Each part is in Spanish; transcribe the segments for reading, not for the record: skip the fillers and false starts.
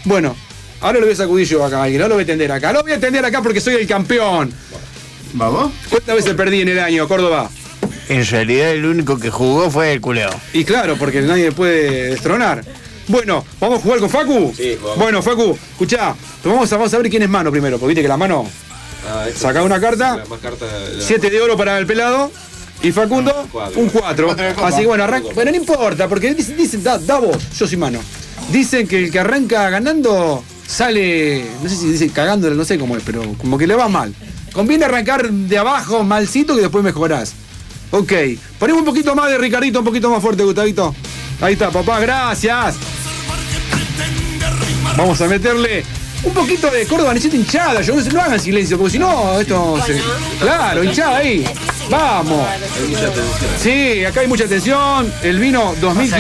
Bueno, ahora lo voy a sacudir yo acá, alguien. No lo voy a tender acá. Lo voy a tender acá porque soy el campeón. ¿Vamos? ¿Cuántas veces perdí en el año, Córdoba? En realidad el único que jugó fue el culeo. Y claro, porque nadie me puede destronar. Bueno, ¿vamos a jugar con Facu? Sí, jugamos. Bueno, Facu, escuchá, vamos a ver quién es mano primero, porque viste que la mano... Sacá una carta, La más carta 7 de oro para el pelado. Y Facundo, un 4. Así que bueno, arranca. Bueno, no importa, porque dicen, da vos, yo soy mano. Dicen que el que arranca ganando sale, no sé si dicen cagándole, no sé cómo es, pero como que le va mal. Conviene arrancar de abajo malcito que después mejorás. Ok, ponemos un poquito más de Ricardito, un poquito más fuerte, Gustavito. Ahí está, papá, gracias. Vamos a meterle un poquito de Córdoba, necesito hinchada. Yo no hagan silencio, porque si no, esto se... Claro, hinchada ahí. Vamos. Hay mucha tensión. Sí, acá hay mucha tensión. El vino,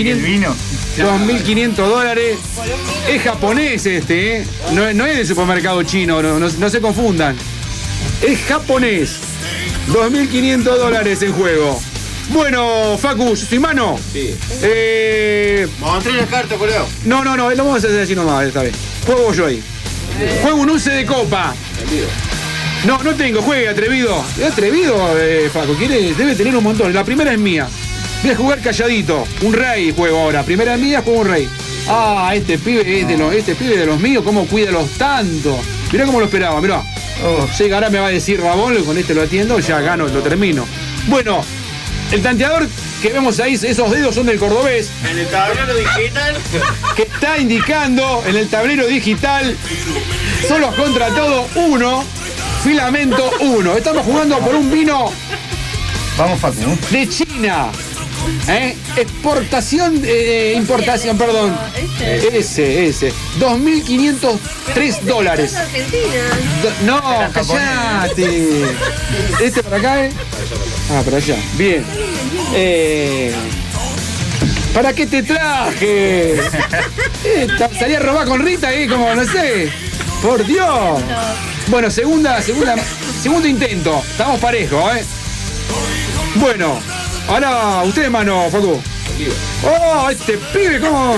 $2.500. Es japonés este, ¿eh? No es de supermercado chino, no se confundan. Es japonés. $2.500 en juego. Bueno, Facu, ¿soy mano? Sí. Vamos a traer las cartas, Coleo. No, lo vamos a hacer así nomás esta vez. Juego yo ahí. Juego un once de copa. No tengo, juegue, atrevido. ¿Es atrevido, Facu? Debe tener un montón. La primera es mía. Voy a jugar calladito. Un rey juego ahora. Primera es mía, juego un rey. Ah, este pibe es de los míos. ¿Cómo cuida los tantos? Mirá cómo lo esperaba, mirá. Sí, ahora me va a decir Rabón, con este lo atiendo, ya gano, lo termino. Bueno, el tanteador que vemos ahí, esos dedos son del cordobés. En el tablero digital. Que está indicando en el tablero digital, solo contra todo 1, filamento 1. Estamos jugando por un vino Vamos, Facu. de China. Importación, perdón. Ese. $2.503. No, callate. Este para acá, para allá. Bien. ¿Para qué te traje? Salía a robar con Rita ahí, como no sé. Por Dios. Bueno, segundo intento. Estamos parejos, Bueno, ahora usted, mano, Facu. Oh, este pibe, ¿cómo?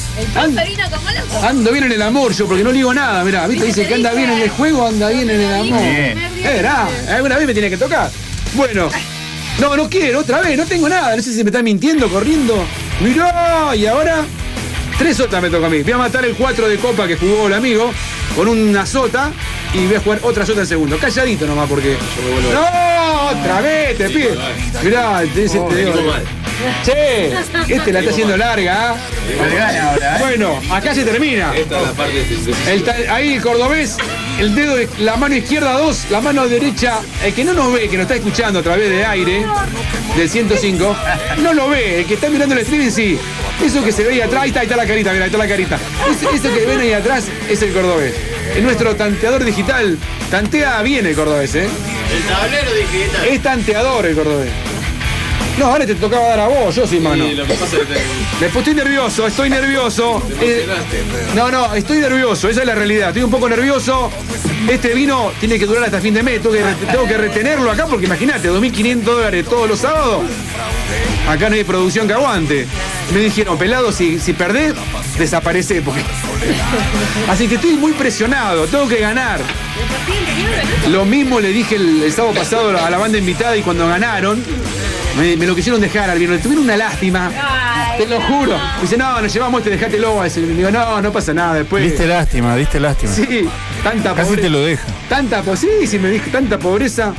Ando bien en el amor yo, porque no digo nada, mirá, ¿viste? Dice que anda bien en el juego, anda bien en el amor. Alguna vez me tiene que tocar. Bueno, no quiero, otra vez, no tengo nada, no sé si me está mintiendo, corriendo. Mirá, y ahora 3 sotas me toca a mí. Voy a matar el 4 de copa que jugó el amigo con una sota y voy a jugar otra sota en segundo. Calladito nomás, porque... ¡No! Otra vez, te pide. Mirá, te digo. Che, este la está haciendo larga. Bueno, acá se termina. Esta es la parte Ahí el cordobés, el dedo de la mano izquierda 2, la mano derecha, el que no nos ve, que nos está escuchando a través de aire, del 105, no lo ve, el que está mirando el streaming sí. Eso que se ve ahí atrás, ahí está la carita, mirá, ahí está la carita. Eso que ven ahí atrás es el cordobés. Es nuestro tanteador digital. Tantea bien el cordobés, El tablero digital. Es tanteador el cordobés. No, ahora te tocaba dar a vos, yo soy mano. Y lo que pasa es que Estoy nervioso. te emocionaste. No, estoy nervioso, esa es la realidad. Estoy un poco nervioso. Este vino tiene que durar hasta fin de mes. Tengo que retenerlo acá porque imagínate, $2.500 todos los sábados. Acá no hay producción que aguante. Me dijeron, pelado, si perdés, desaparecé. Así que estoy muy presionado, tengo que ganar. Lo mismo le dije el sábado pasado a la banda invitada y cuando ganaron, me lo quisieron dejar al vino. Le tuvieron una lástima. Te lo juro. Me dice, nos llevamos dejátelo. Le digo, no pasa nada después. Diste lástima. Sí, tanta pobreza. Casi te lo deja. Sí, me dijo tanta pobreza.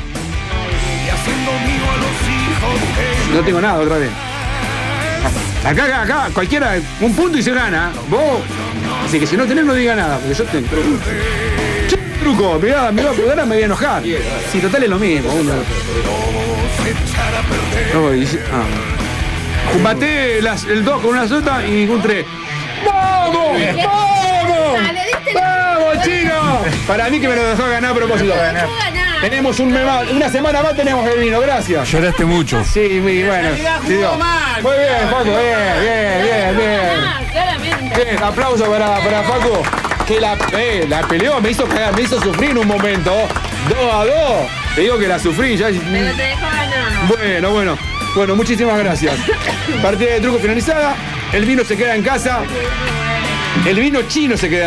No tengo nada otra vez. Acá, cualquiera, un punto y se gana. Vos. Así que si no tenés, no diga nada, porque yo tengo. Che, truco, mirá, ahora me voy a enojar. Sí, total es lo mismo. Maté el 2 con una sota y un 3. ¡Vamos! ¡Vamos, chino! Para mí que me lo dejó ganar a propósito. Tenemos una semana más, tenemos el vino, gracias. Lloraste mucho. Sí, muy bueno. Muy bien, Paco, bien. Bien, aplauso para Paco, que la peleó, me hizo cagar, me hizo sufrir en un momento. 2-2. Te digo que la sufrí ya. Pero te dejó ganar. Bueno, muchísimas gracias. Partida de truco finalizada. El vino se queda en casa. El vino chino se queda